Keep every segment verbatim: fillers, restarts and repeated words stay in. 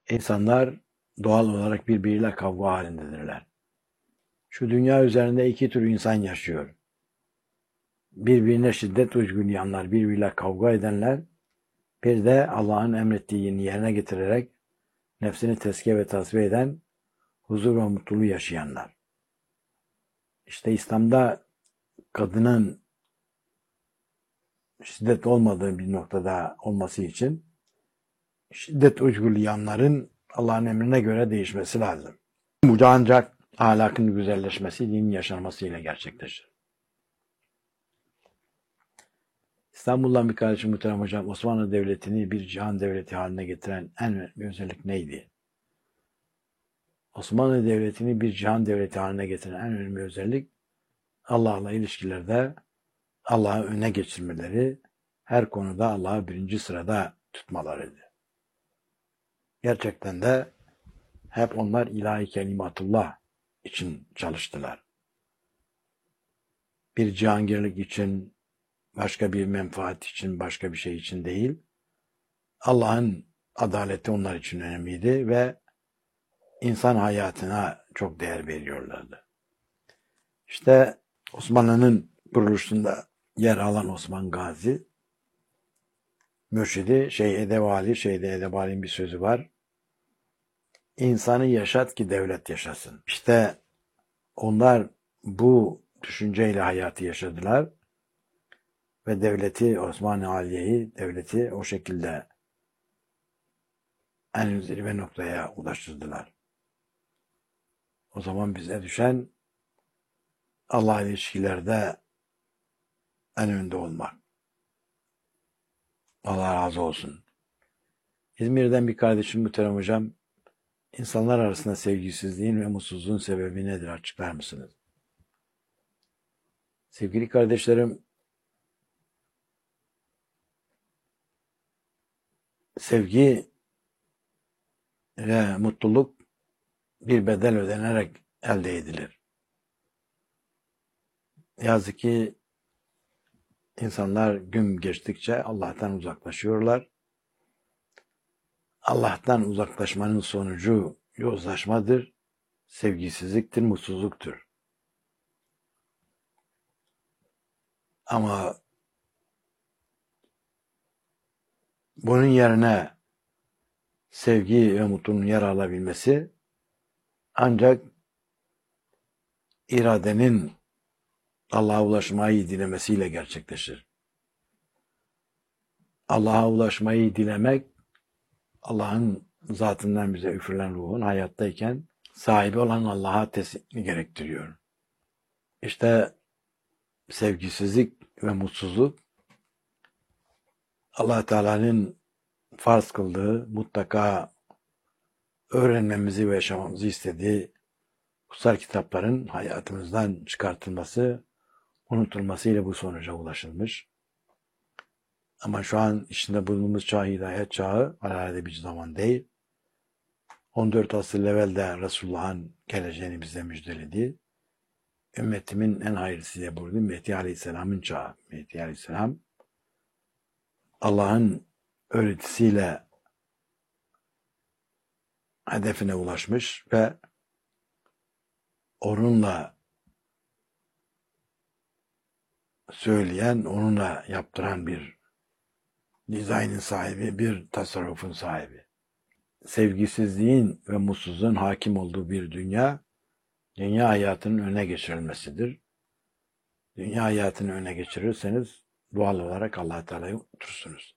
İnsanlar doğal olarak birbiriyle kavga halindedirler. Şu dünya üzerinde iki tür insan yaşıyor. Birbirine şiddet uygulayanlar, birbiriyle kavga edenler, bir de Allah'ın emrettiğini yerine getirerek nefsini tezkiye ve tasfiye eden, huzur ve mutluluğu yaşayanlar. İşte İslam'da kadının şiddet olmadığı bir noktada olması için şiddet uygulayanların Allah'ın emrine göre değişmesi lazım. Bu ancak ahlakın güzelleşmesi, dinin yaşanmasıyla gerçekleşir. İstanbul'dan bir kardeşim muhterem hocam, Osmanlı Devleti'ni bir cihan devleti haline getiren en önemli özellik neydi? Osmanlı Devleti'ni bir cihan devleti haline getiren en önemli özellik Allah'la ilişkilerde Allah'ı öne geçirmeleri, her konuda Allah'ı birinci sırada tutmalarıydı. Gerçekten de hep onlar ilahi kelimatullah için çalıştılar. Bir cihangirlik için, başka bir menfaat için, başka bir şey için değil, Allah'ın adaleti onlar için önemliydi ve insan hayatına çok değer veriyorlardı. İşte Osmanlı'nın kuruluşunda yer alan Osman Gazi, mürşidi Şeyh Edebali, Şeyh Edebali'nin bir sözü var. İnsanı yaşat ki devlet yaşasın. İşte onlar bu düşünceyle hayatı yaşadılar ve devleti, Osmanlı Aliye'yi, devleti o şekilde en zirve noktaya ulaştırdılar. O zaman bize düşen Allah'la ilişkilerde en önde olmak. Allah razı olsun. İzmir'den bir kardeşim muhterem hocam, insanlar arasında sevgisizliğin ve mutsuzluğun sebebi nedir açıklar mısınız? Sevgili kardeşlerim, sevgi ve mutluluk bir bedel ödenerek elde edilir. Ne yazık ki insanlar gün geçtikçe Allah'tan uzaklaşıyorlar. Allah'tan uzaklaşmanın sonucu yozlaşmadır, sevgisizliktir, mutsuzluktur. Ama bunun yerine sevgi ve mutluluğun yer alabilmesi ancak iradenin Allah'a ulaşmayı dilemesiyle gerçekleşir. Allah'a ulaşmayı dilemek, Allah'ın zatından bize üfürülen ruhun hayattayken sahibi olan Allah'a teslimini gerektiriyor. İşte sevgisizlik ve mutsuzluk Allah Teala'nın farz kıldığı, mutlaka öğrenmemizi ve yaşamamızı istediği kutsal kitapların hayatımızdan çıkartılması, unutulmasıyla bu sonuca ulaşılmış. Ama şu an içinde bulunduğumuz çağ hidayet çağı, alelade bir zaman değil. on dört asır evvelde Resulullah'ın geleceğini bize müjdeledi. Ümmetimin en hayırlısı diye buyurdu. Mehdi Aleyhisselam'ın çağı. Mehdi Aleyhisselam Allah'ın öğretisiyle hedefine ulaşmış ve onunla söyleyen, onunla yaptıran bir dizaynın sahibi, bir tasarrufun sahibi. Sevgisizliğin ve mutsuzluğun hakim olduğu bir dünya, dünya hayatının önüne geçirilmesidir. Dünya hayatını öne geçirirseniz doğal olarak Allah-u Teala'yı unutursunuz.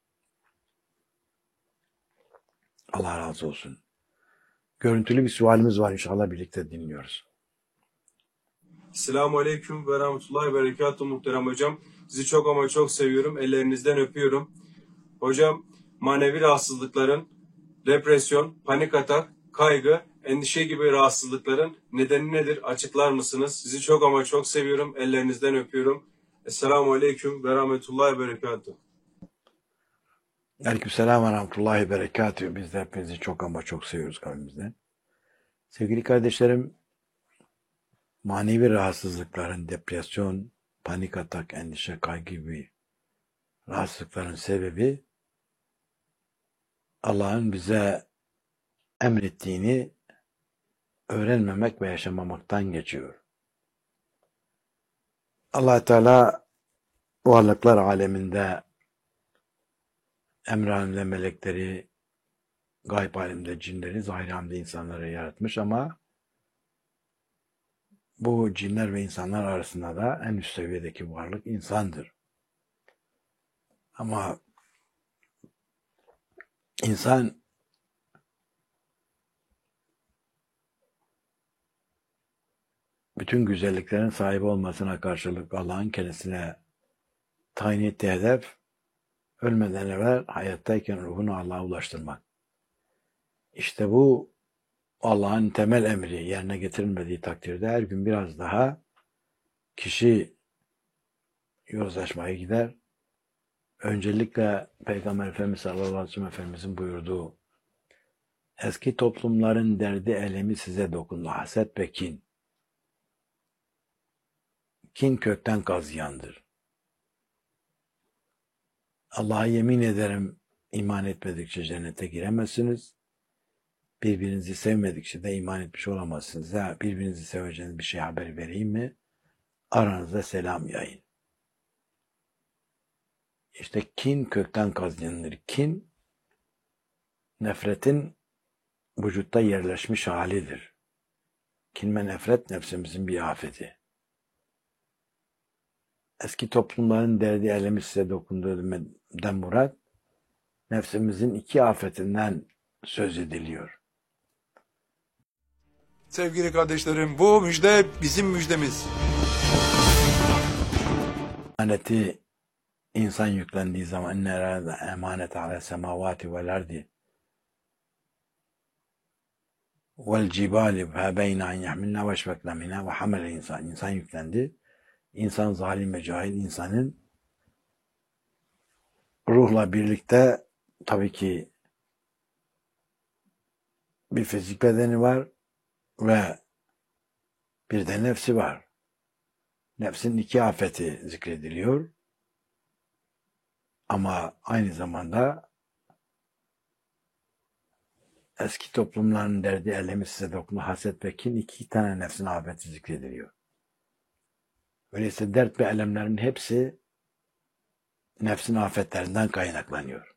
Allah razı olsun. Görüntülü bir sualimiz var, inşallah birlikte dinliyoruz. Selamun Aleyküm ve Rahmetullahi ve Berekatuhu muhterem hocam. Sizi çok ama çok seviyorum. Ellerinizden öpüyorum. Hocam, manevi rahatsızlıkların, depresyon, panik atak, kaygı, endişe gibi rahatsızlıkların nedeni nedir? Açıklar mısınız? Sizi çok ama çok seviyorum. Ellerinizden öpüyorum. Esselamu Aleyküm ve Rahmetullahi ve Berekatuhu. Aleykümselam ve Rahmetullahi ve Berekatuhu. Biz de hepinizi çok ama çok seviyoruz kalbimizden. Sevgili kardeşlerim, manevi rahatsızlıkların, depresyon, panik atak, endişe, kaygı gibi rahatsızlıkların sebebi Allah'ın bize emrettiğini öğrenmemek ve yaşamamaktan geçiyor. Allah Teala varlıklar aleminde emr aleminde melekleri, gayb aleminde cinleri, zahir alemde insanları yaratmış ama bu cinler ve insanlar arasında da en üst seviyedeki varlık insandır. Ama insan bütün güzelliklerin sahibi olmasına karşılık Allah'ın kendisine tayin ettiği hedef, ölmeden evvel hayattayken ruhunu Allah'a ulaştırmak. İşte bu Allah'ın temel emri yerine getirilmediği takdirde her gün biraz daha kişi yozlaşmaya gider. Öncelikle Peygamber Efendimiz sallallahu aleyhi ve sellem Efendimizin buyurduğu eski toplumların derdi elemi size dokundu. Haset ve kin. Kin kökten kazıyandır. Allah'a yemin ederim iman etmedikçe cennete giremezsiniz. Birbirinizi sevmedikçe de iman etmiş olamazsınız. Ya birbirinizi seveceğiniz bir şey haber vereyim mi? Aranızda selam yayın. İşte kin kökten kazanılır. Kin, nefretin vücutta yerleşmiş halidir. Kin ve nefret nefsimizin bir afeti. Eski toplumların derdi elemi size dokunduğundan murat, nefsimizin iki afetinden söz ediliyor. Sevgili kardeşlerim, bu müjde bizim müjdemiz. Emaneti insan yüklendiği zaman inne erâde emanet ala semavati vel ardi vel cibali ve beyne en yahmilna ve şvekna minha ve hamele insan. İnsan yüklendi. İnsan zalim ve cahil insanın ruhla birlikte tabii ki bir fizik bedeni var ve bir de nefsi var. Nefsin iki afeti zikrediliyor. Ama aynı zamanda eski toplumların derdi elemi size dokundu, haset ve kin iki tane nefsin afeti zikrediliyor. Öyleyse dert ve elemlerin hepsi nefsin afetlerinden kaynaklanıyor.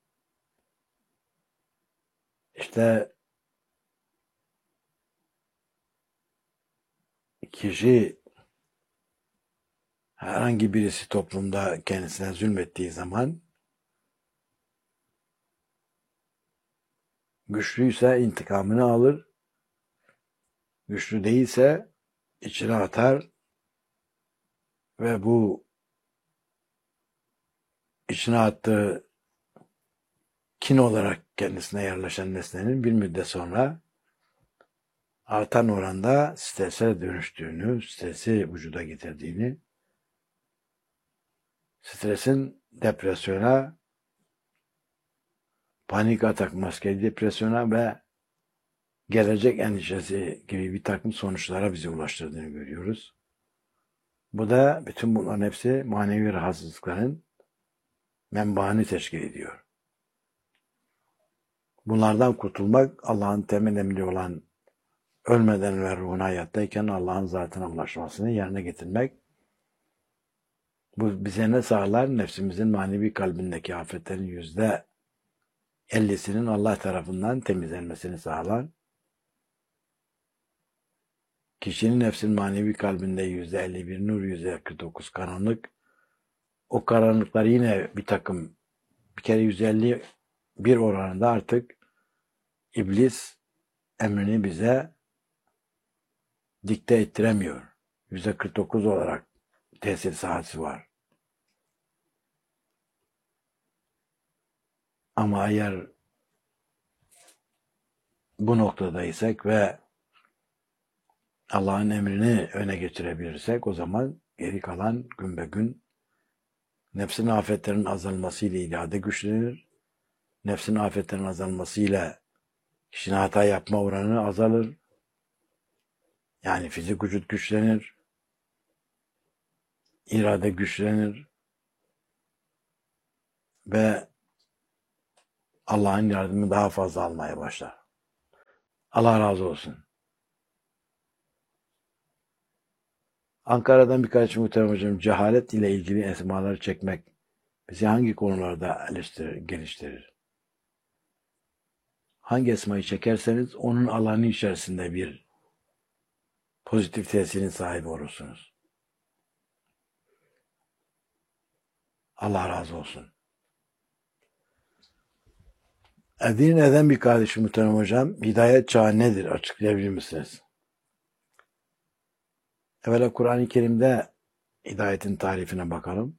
İşte kişi herhangi birisi toplumda kendisine zulmettiği zaman güçlüyse intikamını alır, güçlü değilse içine atar ve bu içine attığı kin olarak kendisine yerleşen nesnenin bir müddet sonra artan oranda strese dönüştüğünü, stresi vücuda getirdiğini, stresin depresyona, panik atak, maskeli depresyona ve gelecek endişesi gibi bir takım sonuçlara bizi ulaştırdığını görüyoruz. Bu da bütün bunların hepsi manevi rahatsızlıkların menbaını teşkil ediyor. Bunlardan kurtulmak Allah'ın temel emri olan ölmeden ve ruhun hayattayken Allah'ın zatına ulaşmasını yerine getirmek. Bu bize ne sağlar? Nefsimizin manevi kalbindeki afetlerin yüzde ellisinin Allah tarafından temizlenmesini sağlar. Kişinin nefsinin manevi kalbinde yüzde elli bir nur, yüzde kırk dokuz karanlık. O karanlıklar yine bir takım, bir kere yüzde elli bir oranında artık iblis emrini bize dikte ettiremiyor. yüzde kırk dokuz olarak tesir sahası var. Ama eğer bu noktadaysak ve Allah'ın emrini öne geçirebilirsek o zaman geri kalan gün be gün nefsin afetlerinin azalmasıyla irade güçlenir. Nefsin afetlerinin azalmasıyla kişinin hata yapma oranı azalır. Yani fizik vücut güçlenir. İrade güçlenir. Ve Allah'ın yardımını daha fazla almaya başlar. Allah razı olsun. Ankara'dan birkaç muhterem hocam, cehalet ile ilgili esmaları çekmek bizi hangi konularda eleştirir, geliştirir? Hangi esmayı çekerseniz onun alanı içerisinde bir pozitif tesirin sahibi olursunuz. Allah razı olsun. Edirne'den bir kardeşim muhterem hocam, hidayet çağı nedir? Açıklayabilir misiniz? Evvela Kur'an-ı Kerim'de hidayetin tarifine bakalım.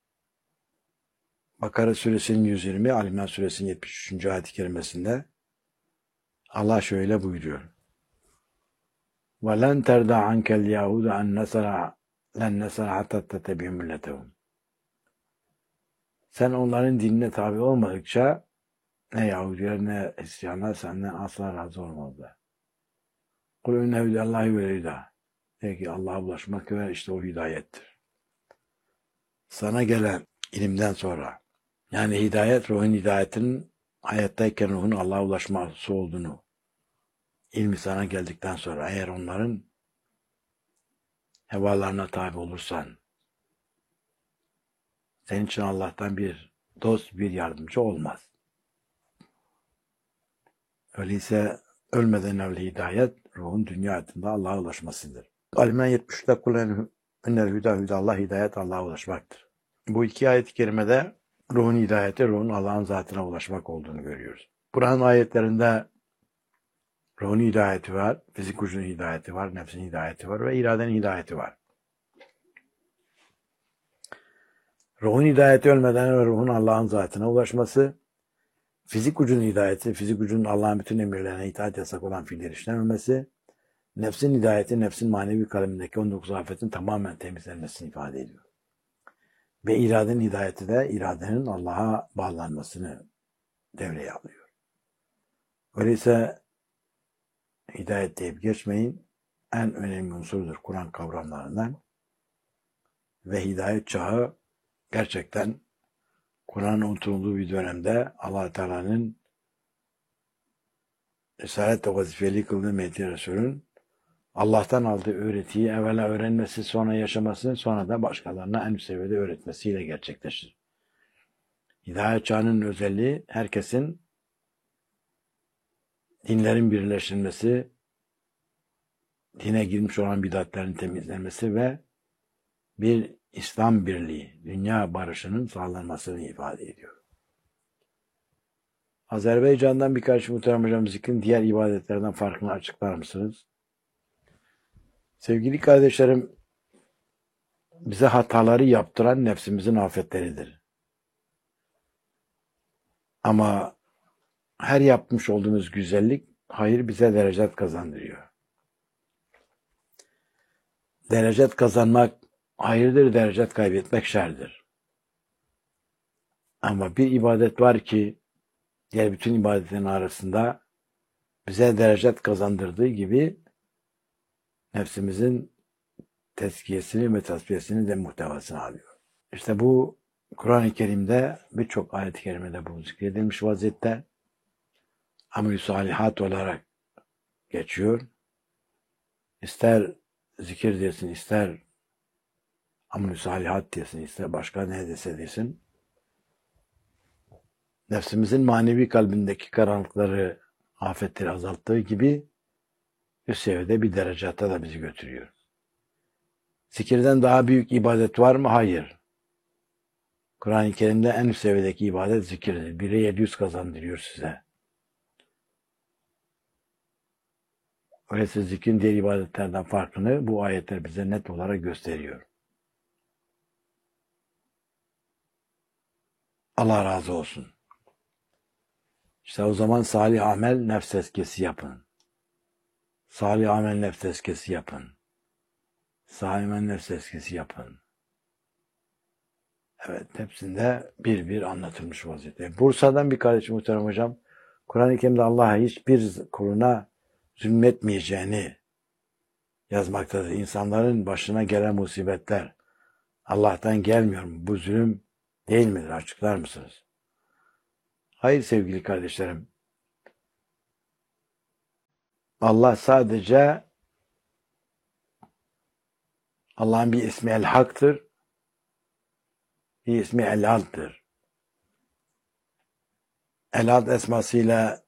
Bakara suresinin yüz yirmi, Ali İmran suresinin yetmiş üçüncü ayet-i kerimesinde Allah şöyle buyuruyor. وَلَنْ تَرْضَ عَنْكَ الْيَهُودَ أَنْ نَسَرَ لَنْ نَسَرَ حَتَّى تَتَّبِعَ مِلَّتَهُمْ. Sen onların dinine tabi olmadıkça ne Yahudiler ne Hristiyanlar senden asla razı olmazlar. Kul inne hudallahi ve hida. De ki Allah'a ulaşmak ve işte o hidayettir. Sana gelen ilimden sonra, yani hidayet, ruhun hidayetinin hayattayken ruhun Allah'a ulaşması olduğunu, ilmi sana geldikten sonra eğer onların hevalarına tabi olursan, senin için Allah'tan bir dost, bir yardımcı olmaz. Öyleyse ölmeden evvel hidayet, ruhun dünya hayatında Allah'a ulaşmasıdır. Ali yetmiş üçte kulen ennel hüda hüda Allah, hidayet Allah'a ulaşmaktır. Bu iki ayet-i kerimede ruhun hidayeti, ruhun Allah'ın zatına ulaşmak olduğunu görüyoruz. Kur'an ayetlerinde ruhun hidayeti var, fizik ucunun hidayeti var, nefsin hidayeti var ve iradenin hidayeti var. Ruhun hidayeti ölmeden ve ruhun Allah'ın zatına ulaşması, fizik ucunun hidayeti, fizik ucunun Allah'ın bütün emirlerine itaat yasak olan fiilleri işlememesi, nefsin hidayeti, nefsin manevi kalemindeki on dokuz afetin tamamen temizlenmesini ifade ediyor. Ve iradenin hidayeti de iradenin Allah'a bağlanmasını devreye alıyor. Öyleyse hidayet deyip geçmeyin, en önemli unsurdur Kur'an kavramlarından ve hidayet çağı gerçekten Kur'an'ın unutulduğu bir dönemde Allah Teala'nın Risalet ve vazifeli kıldığı Mehdi Resul'ün Allah'tan aldığı öğretiyi evvela öğrenmesi, sonra yaşaması, sonra da başkalarına en üst seviyede öğretmesiyle gerçekleşir. Hidayet çağının özelliği herkesin dinlerin birleştirilmesi, dine girmiş olan bidatlerin temizlenmesi ve bir İslam birliği, dünya barışının sağlanmasını ifade ediyor. Azerbaycan'dan birkaç muhterem hocam, zikrin diğer ibadetlerden farkını açıklar mısınız? Sevgili kardeşlerim, bize hataları yaptıran nefsimizin afetleridir. Ama her yapmış olduğumuz güzellik, hayır bize derecet kazandırıyor. Derecet kazanmak hayırdır, derecet kaybetmek şerdir. Ama bir ibadet var ki, diğer bütün ibadetlerin arasında bize derecet kazandırdığı gibi nefsimizin tezkiyesini ve tasfiyesini de muhtevasını alıyor. İşte bu Kur'an-ı Kerim'de birçok ayet-i kerimede bu zikredilmiş vaziyette amel-i salihat olarak geçiyor. İster zikir desin, ister amel-i salihat desin, ister başka ne dese desin. Nefsimizin manevi kalbindeki karanlıkları, afetleri azalttığı gibi üst seviyede bir derecata da bizi götürüyor. Zikirden daha büyük ibadet var mı? Hayır. Kur'an-ı Kerim'de en üst seviyedeki ibadet zikirdir. Bire yedi yüz kazandırıyor size. Öyleyse zikrin diğer ibadetlerden farkını bu ayetler bize net olarak gösteriyor. Allah razı olsun. İşte o zaman salih amel nefs tezkiyesi yapın. Salih amel nefs tezkiyesi yapın. Salih amel nefs tezkiyesi yapın. Evet, hepsinde bir bir anlatılmış vaziyette. Bursa'dan bir kardeşim muhterem hocam, Kur'an-ı Kerim'de Allah'a hiçbir kuluna zulmetmeyeceğini yazmaktadır. İnsanların başına gelen musibetler Allah'tan gelmiyor mu? Bu zulüm değil midir? Açıklar mısınız? Hayır sevgili kardeşlerim. Allah sadece Allah'ın bir ismi El-Hak'tır, bir ismi El-Ad'dır. El-Ad esmasıyla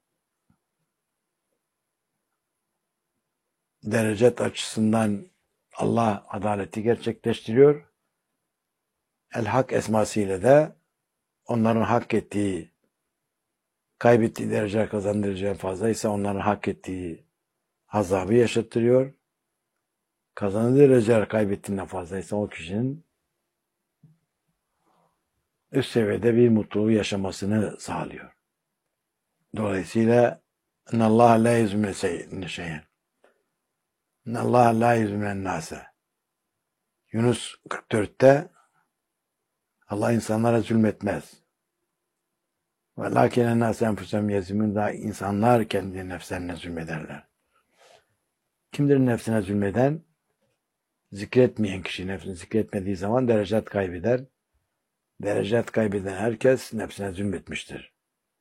derecet açısından Allah adaleti gerçekleştiriyor. El-Hak esmasıyla da onların hak ettiği, kaybettiği derece kazandıracağı fazlaysa onların hak ettiği azabı yaşattırıyor. Kazandığı dereceler kaybettiğinden fazlaysa o kişinin üst seviyede bir mutluluğu yaşamasını sağlıyor. Dolayısıyla اِنَّ اللّٰهَ لَا يُزْمِنَ شَيْءٍ اِنَّ اللّٰهَ لَا يُزْمِنَ النَّاسَ Yunus kırk dörtte Allah insanlara zulmetmez. وَلَاكِنَ النَّاسَ اَنْفُسَهُمْ يَزْلِمُونَ Da insanlar kendi nefslerine zulmederler. Kimdir nefsine zulmeden? Zikretmeyen kişi. Nefsini zikretmediği zaman derecet kaybeder. Derecet kaybeden herkes nefsine zulmetmiştir.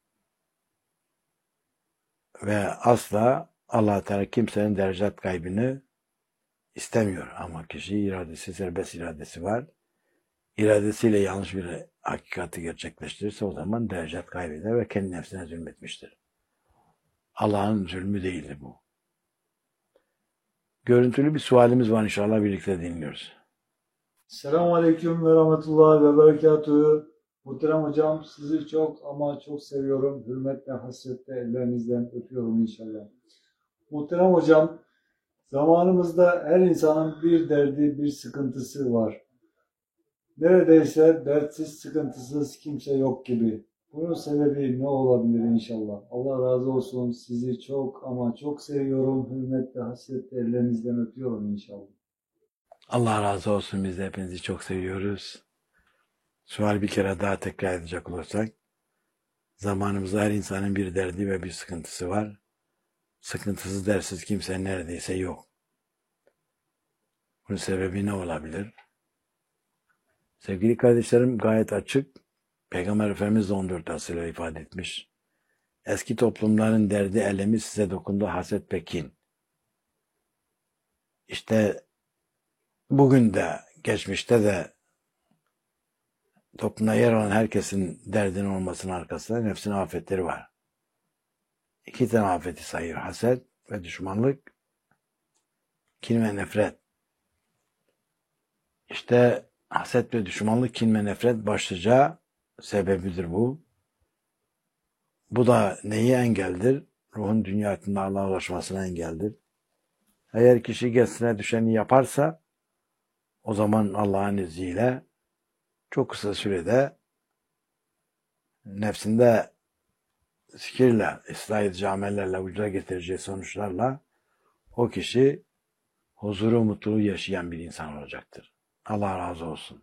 Ve asla Allah Teala kimsenin derecet kaybını istemiyor. Ama kişi iradesi, serbest iradesi var. İradesiyle yanlış bir hakikati gerçekleştirirse o zaman derecet kaybeder ve kendi nefsine zulmetmiştir. Allah'ın zulmü değildir bu. Görüntülü bir sualimiz var, inşallah birlikte dinliyoruz. Selamun Aleyküm ve Rahmetullahi ve Berekatuhu. Muhterem hocam, sizi çok ama çok seviyorum. Hürmetle, hasretle ellerinizden öpüyorum inşallah. Muhterem hocam, zamanımızda her insanın bir derdi, bir sıkıntısı var. Neredeyse dertsiz, sıkıntısız kimse yok gibi. Bunun sebebi ne olabilir inşallah? Allah razı olsun. Sizi çok ama çok seviyorum. Hürmetle, hasretle ellerinizden öpüyorum inşallah. Allah razı olsun. Biz de hepinizi çok seviyoruz. Sual bir kere daha tekrar edecek olursak, zamanımızda her insanın bir derdi ve bir sıkıntısı var. Sıkıntısız, dersiz kimse neredeyse yok. Bunun sebebi ne olabilir? Sevgili kardeşlerim, gayet açık. Peygamber Efendimiz de on dört asırla ifade etmiş. Eski toplumların derdi, elemi size dokundu, haset ve kin. İşte bugün de, geçmişte de toplumda yer alan herkesin derdinin olmasının arkasında nefsin afetleri var. İki tane afeti sayıyor. Haset ve düşmanlık, kin ve nefret. İşte haset ve düşmanlık, kin ve nefret başlıca sebebidir bu. Bu da neyi engeldir? Ruhun dünya hayatında Allah'a ulaşmasına engeldir. Eğer kişi kendisine düşeni yaparsa o zaman Allah'ın izniyle çok kısa sürede nefsinde zikirle, ıslah edici amellerle, vücuda getireceği sonuçlarla o kişi huzuru, mutluluğu yaşayan bir insan olacaktır. Allah razı olsun.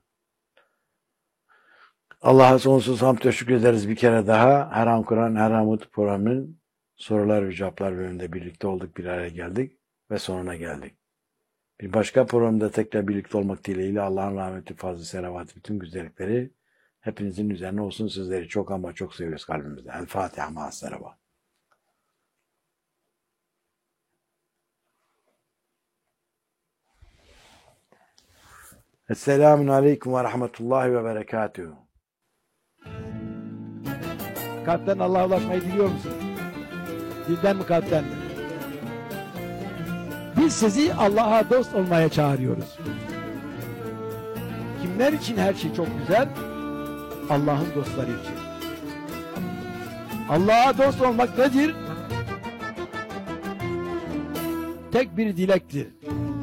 Allah'a sonsuz hamd teşekkür ederiz bir kere daha. Her an Kur'an, her an Umut programının sorular ve cevaplar bölümünde birlikte olduk, bir araya geldik ve sonuna geldik. Bir başka programda tekrar birlikte olmak dileğiyle Allah'ın rahmeti, fazlı, selavatı, bütün güzellikleri hepinizin üzerine olsun. Sizleri çok ama çok seviyoruz kalbimizde. El Fatiha ma'as-selavat. Esselamun Aleyküm ve Rahmetullahi ve Berekatuhu. Kalpten Allah'a ulaşmayı diliyor musun? Dilden mi, kalpten mi? Biz sizi Allah'a dost olmaya çağırıyoruz. Kimler için her şey çok güzel? Allah'ın dostları için. Allah'a dost olmak nedir? Tek bir dilektir.